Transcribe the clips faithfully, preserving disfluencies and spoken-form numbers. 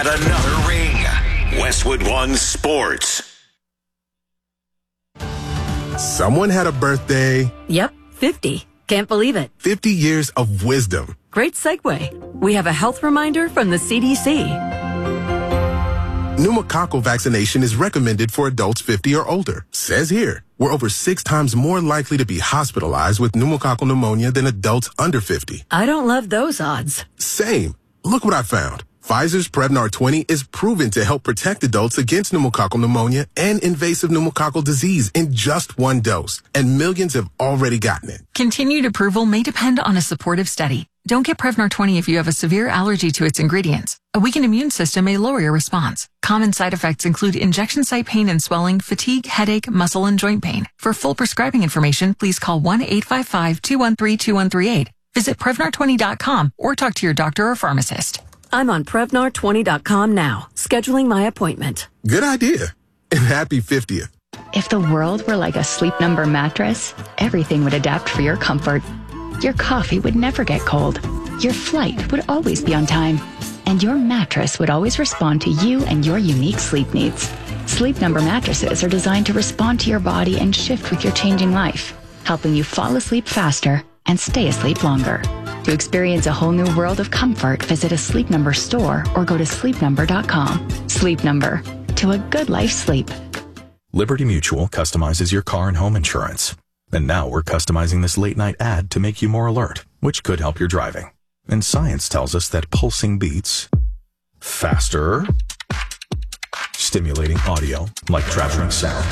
Another ring. Westwood One Sports. Someone had a birthday. Yep, fifty. Can't believe it. fifty years of wisdom. Great segue. We have a health reminder from the C D C. Pneumococcal vaccination is recommended for adults fifty or older. Says here, we're over six times more likely to be hospitalized with pneumococcal pneumonia than adults under fifty. I don't love those odds. Same. Look what I found. Pfizer's Prevnar twenty is proven to help protect adults against pneumococcal pneumonia and invasive pneumococcal disease in just one dose. And millions have already gotten it. Continued approval may depend on a supportive study. Don't get Prevnar twenty if you have a severe allergy to its ingredients. A weakened immune system may lower your response. Common side effects include injection site pain and swelling, fatigue, headache, muscle, and joint pain. For full prescribing information, please call one eight five five, two one three, two one three eight. Visit Prevnar twenty dot com or talk to your doctor or pharmacist. I'm on Prevnar twenty dot com now, scheduling my appointment. Good idea. And happy fiftieth. If the world were like a Sleep Number mattress, everything would adapt for your comfort. Your coffee would never get cold. Your flight would always be on time. And your mattress would always respond to you and your unique sleep needs. Sleep Number mattresses are designed to respond to your body and shift with your changing life, helping you fall asleep faster and stay asleep longer. To experience a whole new world of comfort, visit a Sleep Number store or go to sleep number dot com. Sleep Number. To a good life sleep. Liberty Mutual customizes your car and home insurance. And now we're customizing this late night ad to make you more alert, which could help your driving. And science tells us that pulsing beats faster, stimulating audio like traveling sound,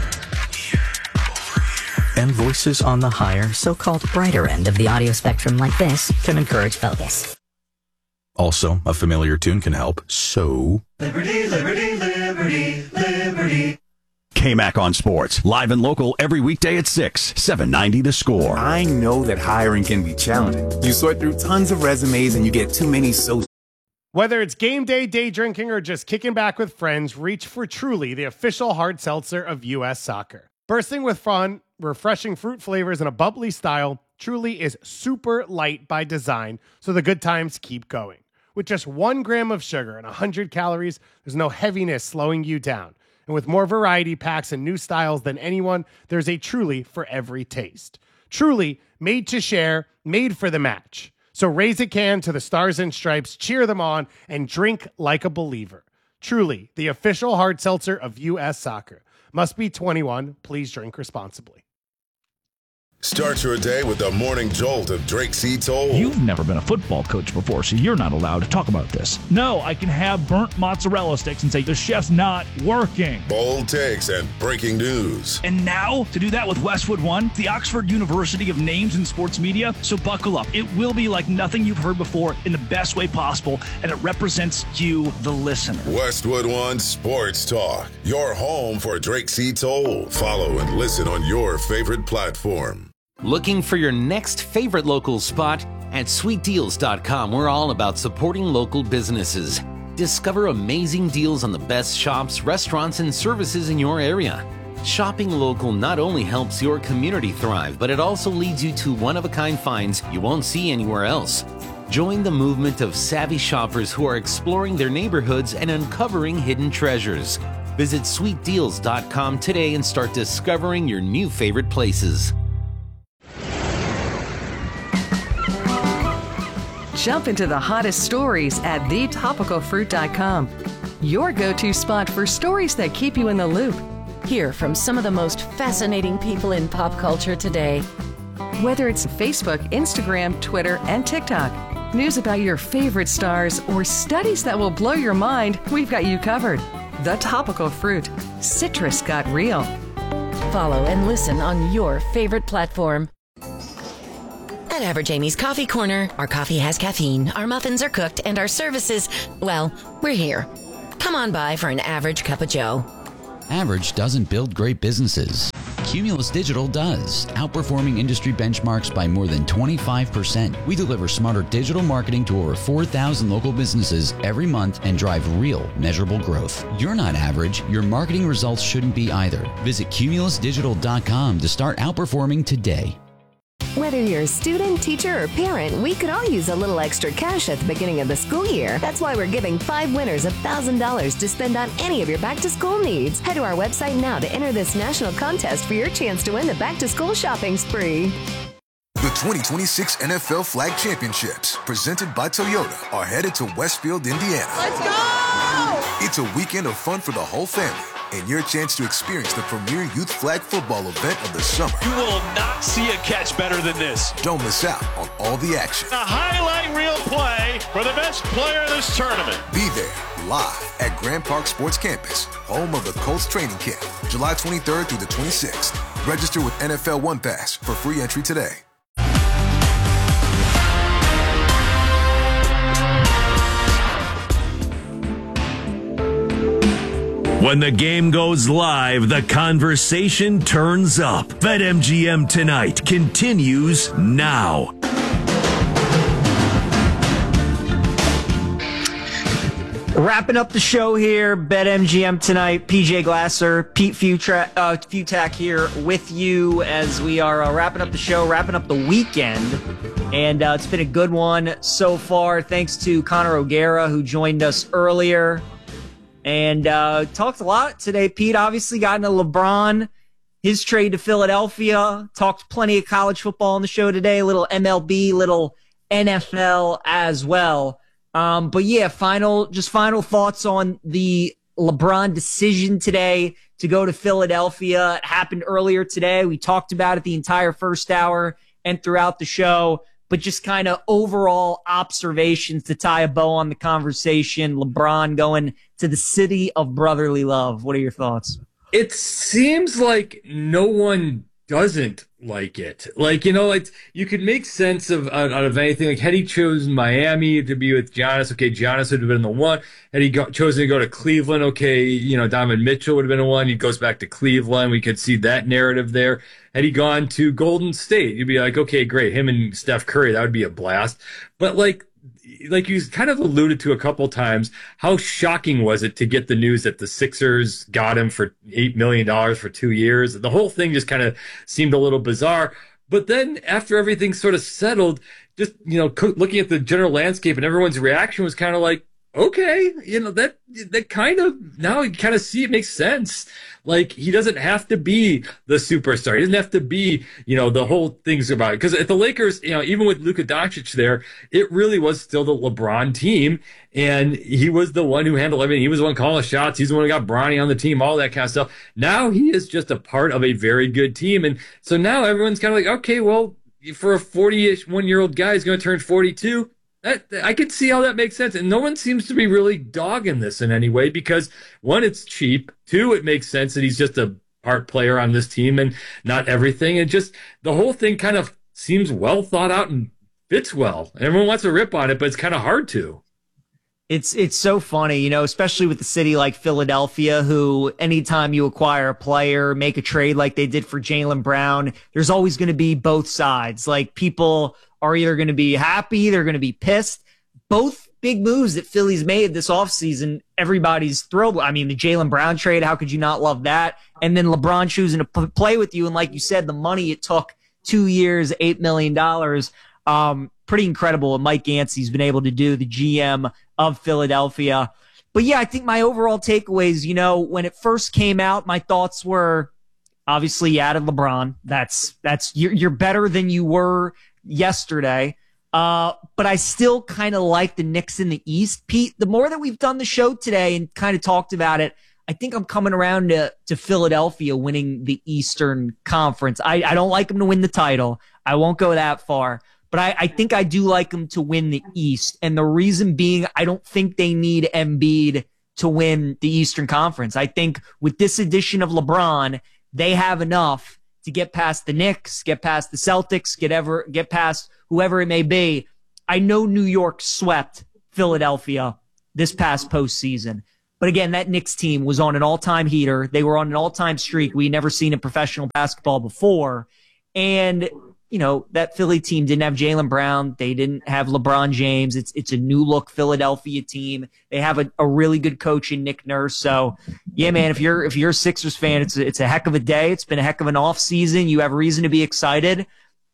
and voices on the higher, so-called brighter end of the audio spectrum like this can encourage focus. Also, a familiar tune can help, so... Liberty, liberty, liberty, liberty. K-Mac on Sports, live and local every weekday at six, seven ninety The Score. I know that hiring can be challenging. You sort through tons of resumes and you get too many so. Whether it's game day, day drinking, or just kicking back with friends, reach for Truly, the official hard seltzer of U S Soccer. Bursting with fun, refreshing fruit flavors, and a bubbly style, Truly is super light by design, so the good times keep going. With just one gram of sugar and one hundred calories, there's no heaviness slowing you down. And with more variety packs and new styles than anyone, there's a Truly for every taste. Truly, made to share, made for the match. So raise a can to the Stars and Stripes, cheer them on, and drink like a believer. Truly, the official hard seltzer of U S Soccer. Must be twenty-one. Please drink responsibly. Start your day with the morning jolt of Drake C. Toll. You've never been a football coach before, so you're not allowed to talk about this. No, I can have burnt mozzarella sticks and say the chef's not working. Bold takes and breaking news. And now, to do that with Westwood One, the Oxford University of Names in Sports Media. So buckle up. It will be like nothing you've heard before in the best way possible, and it represents you, the listener. Westwood One Sports Talk, your home for Drake C. Toll. Follow and listen on your favorite platform. Looking for your next favorite local spot? At sweet deals dot com, we're all about supporting local businesses. Discover amazing deals on the best shops, restaurants, and services in your area. Shopping local not only helps your community thrive, but it also leads you to one-of-a-kind finds you won't see anywhere else. Join the movement of savvy shoppers who are exploring their neighborhoods and uncovering hidden treasures. Visit sweet deals dot com today and start discovering your new favorite places. Jump into the hottest stories at the topical fruit dot com. Your go-to spot for stories that keep you in the loop. Hear from some of the most fascinating people in pop culture today. Whether it's Facebook, Instagram, Twitter, and TikTok, news about your favorite stars, or studies that will blow your mind, we've got you covered. The Topical Fruit. Citrus got real. Follow and listen on your favorite platform. At Average Amy's Coffee Corner, our coffee has caffeine, our muffins are cooked, and our services, well, we're here. Come on by for an average cup of joe. Average doesn't build great businesses. Cumulus Digital does, outperforming industry benchmarks by more than twenty-five percent. We deliver smarter digital marketing to over four thousand local businesses every month and drive real, measurable growth. You're not average. Your marketing results shouldn't be either. Visit cumulus digital dot com to start outperforming today. Whether you're a student, teacher, or parent, we could all use a little extra cash at the beginning of the school year. That's why we're giving five winners one thousand dollars to spend on any of your back-to-school needs. Head to our website now to enter this national contest for your chance to win the back-to-school shopping spree. The twenty twenty-six N F L Flag Championships, presented by Toyota, are headed to Westfield, Indiana. Let's go! It's a weekend of fun for the whole family and your chance to experience the premier youth flag football event of the summer. You will not see a catch better than this. Don't miss out on all the action. A highlight reel play for the best player in this tournament. Be there live at Grand Park Sports Campus, home of the Colts training camp, July twenty-third through the twenty-sixth. Register with N F L One Pass for free entry today. When the game goes live, the conversation turns up. BetMGM Tonight continues now. Wrapping up the show here, BetMGM Tonight. P J Glasser, Pete Futra, uh, Futak here with you as we are uh, wrapping up the show, wrapping up the weekend. And uh, it's been a good one so far. Thanks to Connor O'Gara, who joined us earlier. And uh, talked a lot today, Pete. Obviously got into LeBron, his trade to Philadelphia. Talked plenty of college football on the show today. A little M L B, little N F L as well. Um, but yeah, final, just final thoughts on the LeBron decision today to go to Philadelphia. It happened earlier today. We talked about it the entire first hour and throughout the show. But just kind of overall observations to tie a bow on the conversation. LeBron going to the city of brotherly love. What are your thoughts? It seems like no one doesn't like it. Like, you know, like you could make sense of out, out of anything. Like, had he chosen Miami to be with Giannis, okay, Giannis would have been the one. Had he go, chosen to go to Cleveland, okay, you know, Donovan Mitchell would have been the one. He goes back to Cleveland. We could see that narrative there. Had he gone to Golden State, you'd be like, okay, great. Him and Steph Curry, that would be a blast. But like, like you kind of alluded to a couple times, how shocking was it to get the news that the Sixers got him for eight million dollars for two years? The whole thing just kind of seemed a little bizarre. But then after everything sort of settled, just, you know, looking at the general landscape and everyone's reaction was kind of like, okay, you know, that, that kind of, now you kind of see it makes sense. Like, he doesn't have to be the superstar. He doesn't have to be, you know, the whole thing's about it. Because at the Lakers, you know, even with Luka Doncic there, it really was still the LeBron team. And he was the one who handled everything. He was the one calling the shots. He's the one who got Bronny on the team, all that kind of stuff. Now he is just a part of a very good team. And so now everyone's kind of like, okay, well, for a forty-one-year-old guy who's going to turn forty-two, That, I could see how that makes sense. And no one seems to be really dogging this in any way because, one, it's cheap. Two, it makes sense that he's just a part player on this team and not everything. And just the whole thing kind of seems well thought out and fits well. Everyone wants to rip on it, but it's kind of hard to. It's it's so funny, you know, especially with a city like Philadelphia, who anytime you acquire a player, make a trade like they did for Jaylen Brown, there's always going to be both sides. Like, people are either going to be happy, they're going to be pissed. Both big moves that Philly's made this offseason, everybody's thrilled. I mean, the Jaylen Brown trade, how could you not love that? And then LeBron choosing to p- play with you. And like you said, the money it took, two years, eight million dollars. Um, pretty incredible what Mike Yancey's been able to do, the G M of Philadelphia. But yeah, I think my overall takeaways, you know, when it first came out, my thoughts were, obviously, you added LeBron. That's, that's, you're, you're better than you were yesterday. Uh, but I still kind of like the Knicks in the East. Pete, the more that we've done the show today and kind of talked about it, I think I'm coming around to, to Philadelphia winning the Eastern Conference. I, I don't like them to win the title. I won't go that far. But I, I think I do like them to win the East. And the reason being, I don't think they need Embiid to win the Eastern Conference. I think with this addition of LeBron, they have enough to get past the Knicks, get past the Celtics, get ever get past whoever it may be. I know New York swept Philadelphia this past postseason. But again, that Knicks team was on an all-time heater. They were on an all-time streak we never seen in professional basketball before. And you know, that Philly team didn't have Jaylen Brown. They didn't have LeBron James. It's it's a new look Philadelphia team. They have a, a really good coach in Nick Nurse. So yeah, man, if you're if you're a Sixers fan, it's a, it's a heck of a day. It's been a heck of an off season. You have reason to be excited.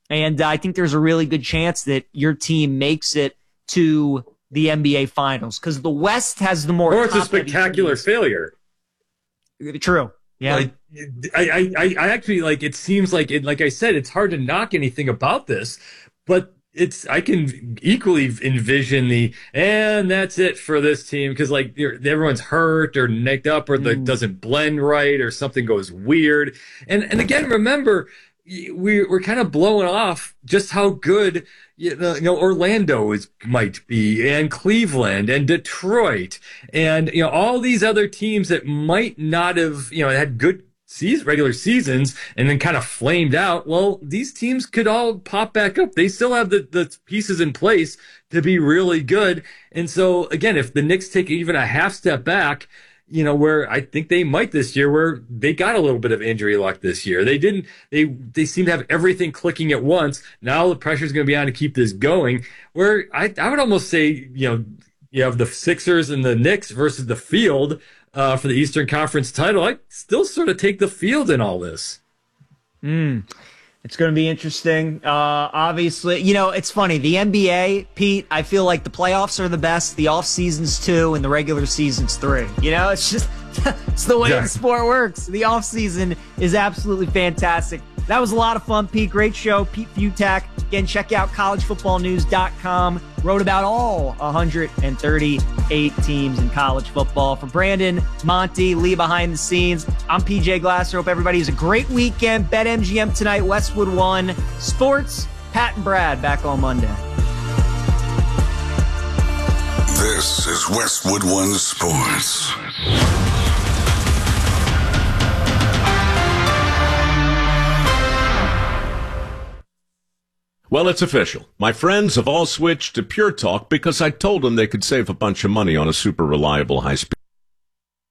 And uh, I think there's a really good chance that your team makes it to the N B A Finals because the West has the more. Or it's a spectacular teams. failure. True. Yeah. Like, I, I, I actually like. It seems like it. Like I said, it's hard to knock anything about this, but it's. I can equally envision the and that's it for this team because like everyone's hurt or necked up or the mm. doesn't blend right or something goes weird. And and again, remember. We, we're kind of blowing off just how good you know, you know Orlando is might be, and Cleveland and Detroit, and you know all these other teams that might not have you know had good season, regular seasons and then kind of flamed out. Well, these teams could all pop back up. They still have the, the pieces in place to be really good. And so again, if the Knicks take even a half step back. You know, where I think they might this year, where they got a little bit of injury luck this year. They didn't, they, they seem to have everything clicking at once. Now the pressure is going to be on to keep this going. Where I, I would almost say, you know, you have the Sixers and the Knicks versus the field uh, for the Eastern Conference title. I still sort of take the field in all this. Hmm. It's going to be interesting. Uh, obviously, you know, it's funny. The N B A, Pete, I feel like the playoffs are the best, the off season's two, and the regular season's three. You know, it's just, it's the way yeah. the sport works. The off season is absolutely fantastic. That was a lot of fun, Pete. Great show. Pete Fiutak. Again, check out college football news dot com. Wrote about all one hundred thirty-eight teams in college football. For Brandon, Monty, Lee behind the scenes, I'm P J Glasser. Hope everybody has a great weekend. Bet M G M tonight, Westwood one. Sports, Pat and Brad back on Monday. This is Westwood One Sports. Well, it's official. My friends have all switched to Pure Talk because I told them they could save a bunch of money on a super reliable high-speed